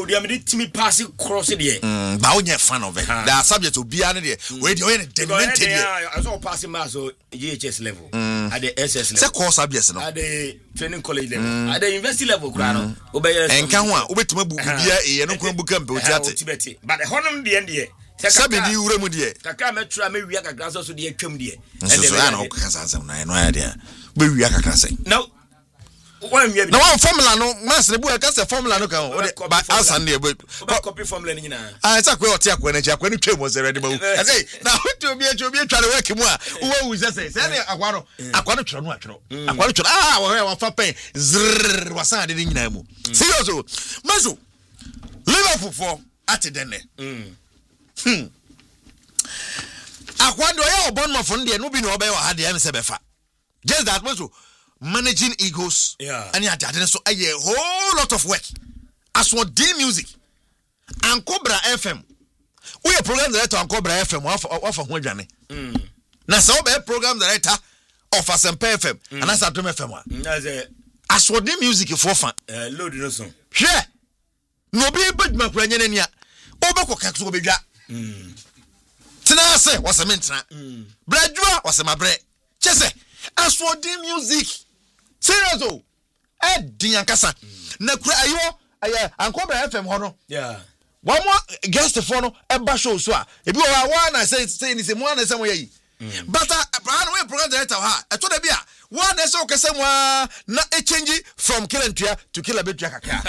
would have made me pass it cross it here. But only a fan of it. There are subjects to be on it. Where you are demented. I saw passing mass or GHS level at the SS level. It's a course subject at the training college level, at the university level. Obey and can one over to my book. Yeah, no book and but the honor the end here. Sabi you remedy. Kakametra me wiaka grass so the twem de. And so I know Kazan no idea. We wiaka krasing. No. One formula no master the boy cast a formula no can but as Sunday but copy formula ni na. Ah it's a quite take when twem was already. I say now to be try to work mu a who just say akwano tro no atro. Akwano tro we fa pen zrr wasan de nyina mu. Serious maso Liverpool for at den Akwando ya obonmo for ndie no bi no obey wa ha de am se befa. Just that maso managing egos and you are so a whole lot of work as what day music and Cobra FM we a program director on Cobra FM off of Hojane na so be program director of Asempa FM and that's Adom FM as what day music for fan load no so hwe no be badma kuranye nania obekọ kakso obedwa tena se was a mentra bradwa was a bre chese as what day music Serious Diankasa na kura ayo Ankobra FM ho no one more guest for no eba show so a ebi wa na say ni se mo na say mo yi but Abraham we program director ha e to da bia one na say o kase mo na e change from Kilentua to Kilabetua kakra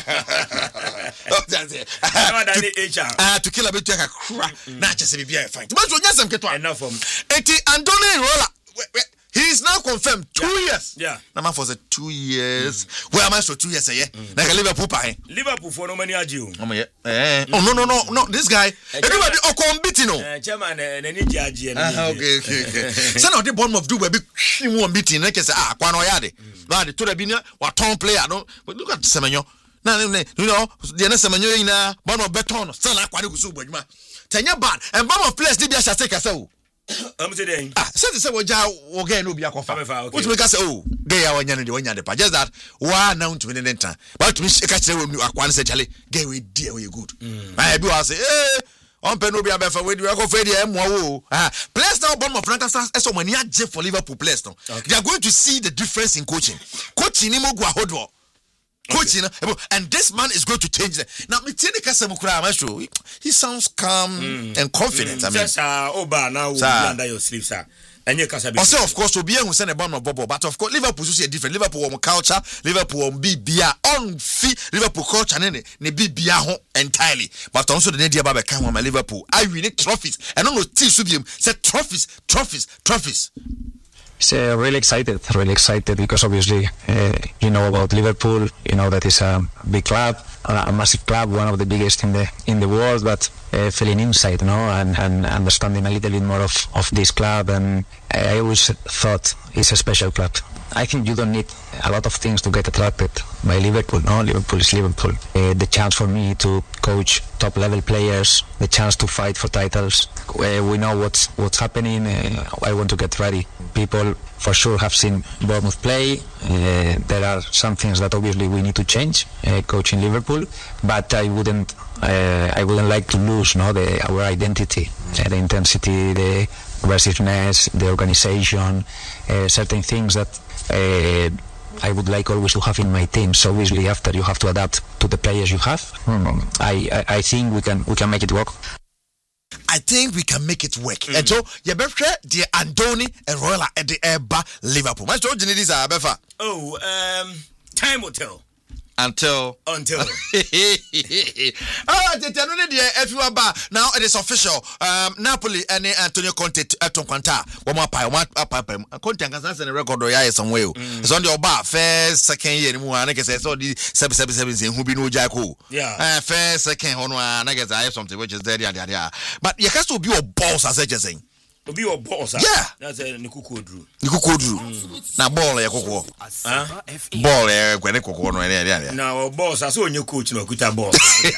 to Kilabetua kakra na chese bia fine but so nyasem keto enough from eti Andoni Rola he is now confirmed 2 years. Yeah. Nama for 2 years. Where am I so 2 years a year? Like Liverpool pie. Liverpool for no money ajiu. Oh no. This guy. Everybody beating no. Chairman any judge. Okay. So now the Bournemouth do be one beating. Like say kwano yade. But to the binia what ton player no. But look at Semenyo. Na you know the next Semenyo ina Bournemouth beton. Still like kwani kusu bojuma. Tenya bad. And Bournemouth players dey shall take us. Say we okay no be akofa. Which make us say gay awanya no de pa. Just that one now to win time. But to me catch say we akwan say chale gay we dear we good. I be was say on pe no be abefa we akofa dey em wo. Players now born of Franca stars so many aje for Liverpool players no. They are going to see the difference in coaching. Coaching ni mo go ahodwo. Coaching and this man is going to change them. Now me tell you he sounds calm and confident. I mean now under your sleeve sir. And you also of course Obi who send a bomb of Bobo, but of course Liverpool is different. Liverpool culture, Liverpool BBA on fee Liverpool culture ne BBA entirely. But also the Nadia Baba come on my Liverpool. I win trophies. And no tea subium said trophies. So really excited because obviously you know about Liverpool, you know that is a big club, a massive club, one of the biggest in the world, but feeling inside, you know, and understanding a little bit more of this club, and I always thought it's a special club. I think you don't need a lot of things to get attracted by Liverpool. No, Liverpool is Liverpool. The chance for me to coach top level players, the chance to fight for titles. We know what's happening. I want to get ready. People for sure have seen Bournemouth play. There are some things that obviously we need to change coaching Liverpool, but I wouldn't like to lose our identity, the intensity, the aggressiveness, the organization, certain things that I would like always to have in my team. So obviously after you have to adapt to the players you have. I think we can make it work. I think we can make it work. And so you better the Andoni and Royal at the Eba Liverpool. My story is Abefa. Time will tell. Until all right, now it is official. Napoli and Antonio Conte at Tonquanta. One more Conte has a record or somewhere. It's on your bar, first, second year, I guess I saw the 777 who be no Jacko. Yeah, first, second, I guess I have something which is there. But you have to be a boss, as I just saying. To be your boss, that's a Nikuku Drew. Now, ball, ball, now, boss, I saw your coach, no good boss.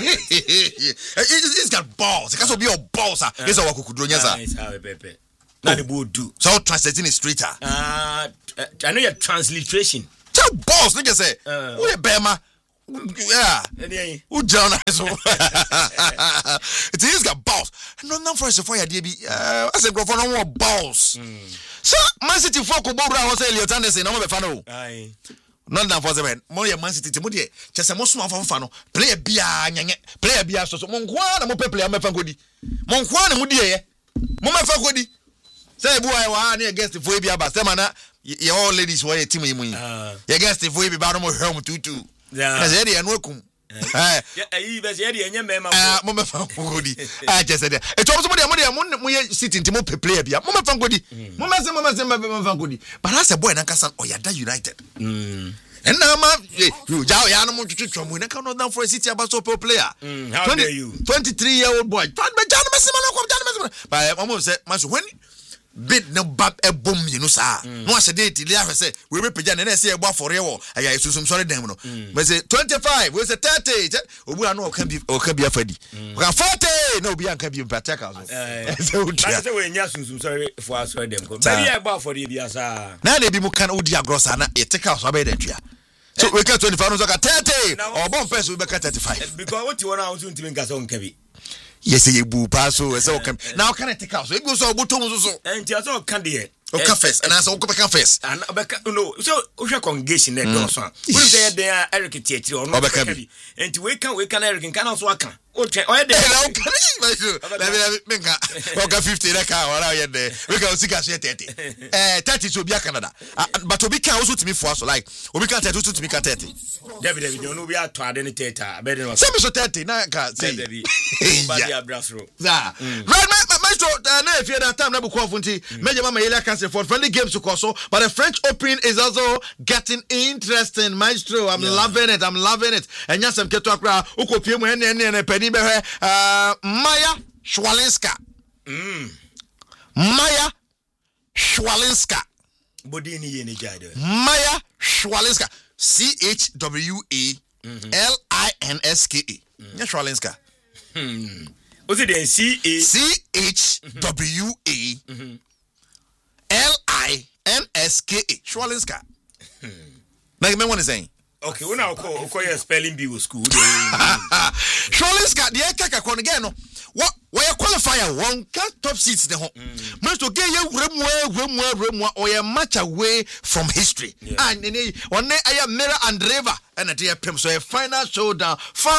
He's got balls. It can be your boss. It's our Kuku. Yes, Pepe. Now the board do. So, translating is straighter. I know your transliteration. Tell boss, nigga say, we Bema. yeah. Who down so? It is got balls. No for us for your DB. I said go for no more balls. So Man City for ko bobra ho say Elliot Anderson no be fa no. Aye. Not down for 7. Mo ye Man City mo de. Chese mo suma fa no. Player bia nyanye. Player bia so mo nkoa na mo pe player me fa godi. Mo nkoa na mo die ye. Mo me fa godi. Say boy wa na against the for bia ba. Say mana ye all ladies were team you. You against the for bia ba no mo hwe mo tutu. Yeah. Cause e dey no kum. You be say dey nyame ma mo me fa godi. Just say e to so mo ye City ntimo pe player bia. Mo me fa godi. Mo me fa godi. But as a boy na kasa Oyada United. And now, you Jao Yanamo Chuchu, we can't down for a City about so player. How dare you? 23-year-old boy. But I almost said, Master, when bid no bab a boom, you know, sir. No, I said, we represent and I say about for real. I used to some sorry demo. But say 25, we say 30. We are no can be a Freddy. We are 40. No, be can be a attacker. So, when you're sorry for us, them. Maybe about for the Biasa. Now they be more can Udia Grossana, a take out of it. So we can 25 like 30 or one person we make 35. Because what you want to think as on Kevin. Yes, you boo pass so now can I take out? So it goes all bottom so and just all candy. Okay, first and as all confess. And no, so we shall congregation that does one. We say they are Eric Theatre or not. And to we can Eric can also work. Okay, or there. Okay, 50 that car or there. We can see us 30. 30 to be a Canada. But to be can also to me for us like we can tell you to me 30. David, you know we are to identity. Better some so 30 na can say. Right, maestro, na if you that time na buko funti. Major mama yela can say for friendly games to so but the French Open is also getting interesting, maestro. I'm loving it. And yes, I'm keto akra ukopie mu ene pedi be Maya Schwalinska. Maya Schwalinska. Bodini yeni jade. Maya Schwalinska. CHWALINSKA. Yeah, Schwalinska. What's it then? CHWALINSKA. Schwalinska. Like me one is saying. Okay, we now call your spelling bee with school. Schwalinska, the Ekaka kon again. No. What where qualifier one top seats the home. Most to get you remwa or a match away from history. And one day I am Mirror and River and a dear pimp. So a final showdown.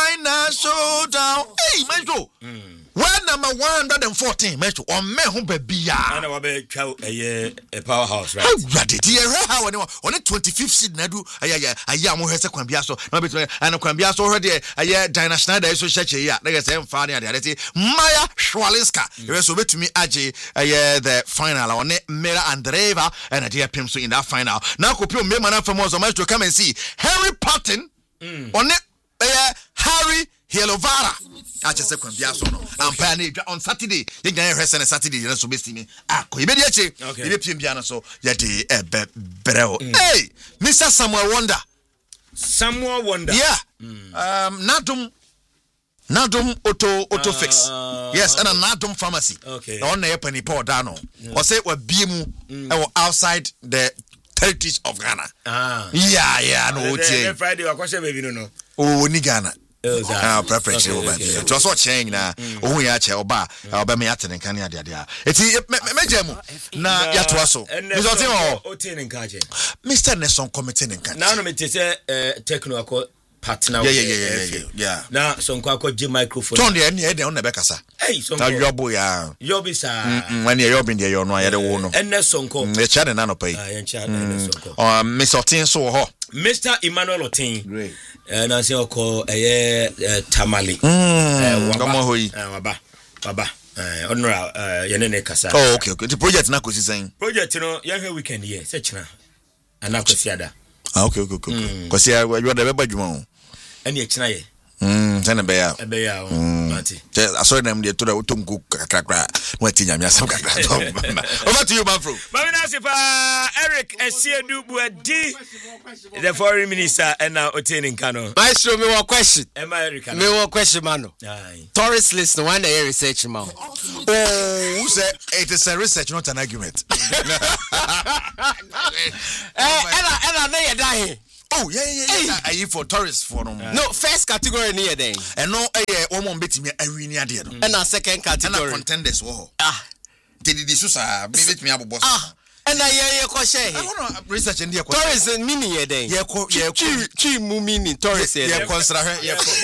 Hey, Metro. Well, number 114, Metro, or me home baby. I know about a powerhouse, right? How did you how on the 25th seed Nadu? I am more Hesa Quambiaso, and a Quambiaso already a Dinah Schneider is so such a year. Like I say, funny, Maya Schwalinska. You were so to me, Aji, the final on it, Mera and Reva, and a dear Pimso in that final. Now, Copio Memana from Mozambique to come and see Harry Patton on it, Harry Hielovara. I just said, I'm planning on Saturday. You can rest on a Saturday, you're so busy me. You better check. You piano so yet a better. Hey, Mr. Samuel Wonder. Yeah. Nadum auto fix. Yes, and a Nadum pharmacy. Okay. On the penny pour down. Or say what BMU outside the territories of Ghana. Yeah, no. Friday, of course, baby, no. Oh, ni Ghana. Preference over there. It was what saying now. Oh, yeah, Oba, Alba Miatan and Kanya. It's Majemu. Na Yatwaso. Mr. Nesson committing in Kanya. Now, it is a technical partner. Yeah. Now, some quack microphone. Turn the end on the Becassa. Hey, so your boy, Yobisa. When you're in there, you're no, I don't know. And that's some call. The chat and nano pay. Miss Ortin so hot. Mr. Emmanuel Otin. Great. And I say, call Tamale. Baba. Honora, Yanene Casa. Oh, okay. The project Nako is saying. Project, you know, young weekend, yes, such now. And now, Cosiada. Okay. Because you are the bedroom. And yet, tonight. Send a bear. I saw them there to the Utungu Kakra. What in Yamia? Over to you, Manfro. Eric, I see a new D. The foreign minister and now attaining Kano. Maestro, me one question. American. Me one question, Mano. Tourist list, one day research, man. Oh, it is a research, not an argument. And I know you're dying. Oh, yeah. I for tourists for no first category near then. And no, one bit me a winning idea. And a second category. Contenders. Did this was a bit me about boss. And I hear question. I want to research in the tourists and mini then. Chi mini tourists. Yeah, consider her.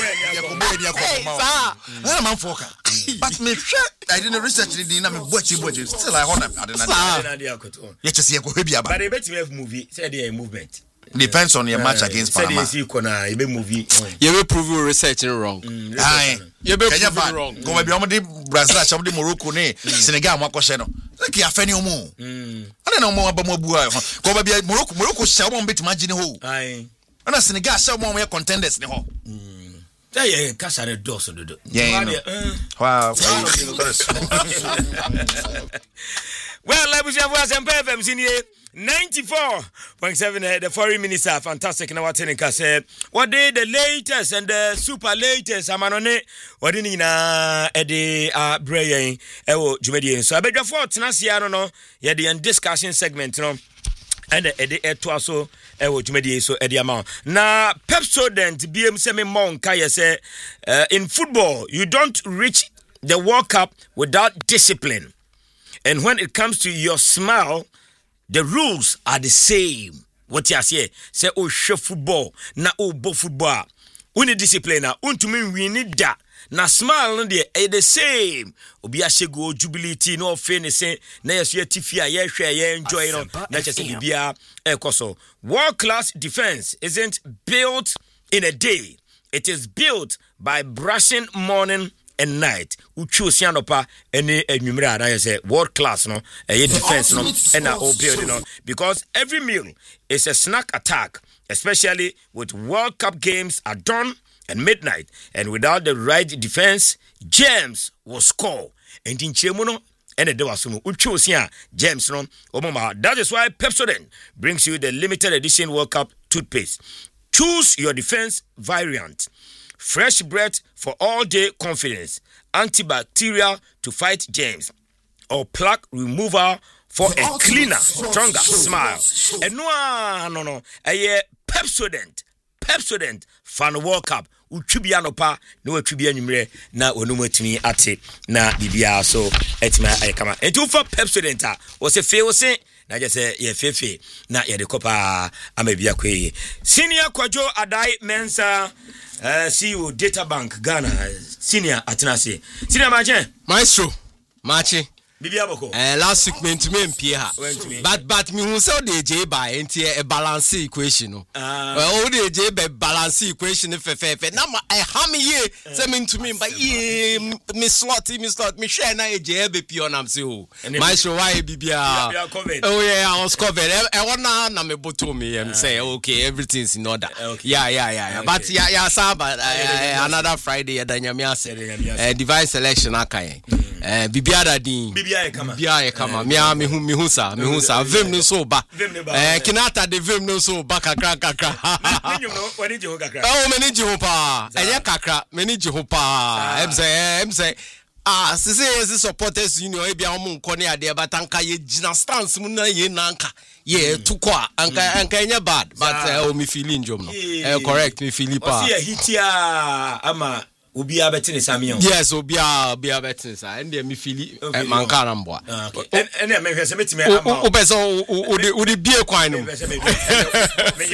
I'm on foca. But me, I didn't research the dynamic watching. Still, I want to. Yet to see a cohibia. But I bet you have movie, said a movement. Depends on your match against Panama. You movie. You will prove your research wrong. Aye. You will prove wrong. Go maybe on the Brazil, some of the Morocco, Senegal, Macosheno. Like you are fanny more. I don't know more about Mobua. Go maybe Morocco shall one bit imagine who. Aye. And a Senegal shall one more contenders. Yeah, Cassare Dawson. Yeah. Wow. Well, I wish I was in FM senior 94.7. The foreign minister, fantastic. Now, what said, what did the latest and the super latest? I'm on it. What did Eddie Bray? Jumedian. So I beg your fault. I don't know. Yeah, the discussion segment, you know. And the Eddie Etwaso, Jumedi, so Eddie Amount. Now, Pepsodent, BM Semi Monk, say, in football, you don't reach the World Cup without discipline. And when it comes to your smile, the rules are the same. What you say? Say, oh, show football, na oh, bo football. Uni discipline na, untumin we need that. Na smile no de the same. Obi ashego jubility no finish say na yeso yetifia ye hwe ye enjoy no na chese bibia ekoso. World class defense isn't built in a day. It is built by brushing morning and night. Uchu sianopa any enumera na say world class no e defense no and na all build no because every meal is a snack attack, especially with World Cup games at dawn and midnight, and without the right defense, James will score. And in Chemuno, and the Dewasumu, Uchusia, James no, Obama. That is why Pepsodent brings you the limited edition World Cup toothpaste. Choose your defense variant. Fresh breath for all day confidence. Antibacterial to fight germs. Or plaque remover for a cleaner, stronger smile. And no, a Pepsodent. Pepsodent fan World Cup. Utubia no pa no utubia nyumre na onumotumi ate na bibia so etima ayekama entu for Pepsodent a wo se fe wo se na je se ye fefe na ye de kopa amabia kweye senior Kwajo Adai Mensa CEO Data Bank Ghana senior atenase senior maestro machi bibia boko last week me mpie ha but me hu say the J by enti a balance equation no well the J by balance equation fe na ha me ye say me ntumi ba ye me slot me share na J be pure na say oh my show why bibia oh yeah I was covered I want na me bottom me say okay everything's in order yeah but yeah saba another Friday ya danyame ase device selection akai bibia da din bia kama me hu sa vim no so ba kinata de vim no so ba kakra wani je ho kakra meni je ho pa enye kakra meni je ho pa emse sisi supporters union e bia omo nko ne ade batanka ye gina stance mu na ye nanka ye tukwa anka enye bad but me feeling jom no correct me feel pa o si hitia ama Ubia betini Samio. Yes, Ubia betini sa. Ende mi fili mankara mboa. Ende me hwese metime ama. Ubeso udi bie kwan no.